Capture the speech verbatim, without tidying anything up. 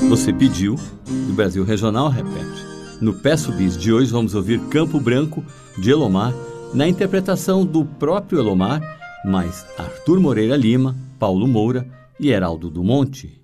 Você pediu, do Brasil Regional repete. No Peço Bis de hoje vamos ouvir Campo Branco, de Elomar, na interpretação do próprio Elomar, mais Arthur Moreira Lima, Paulo Moura e Heraldo do Monte.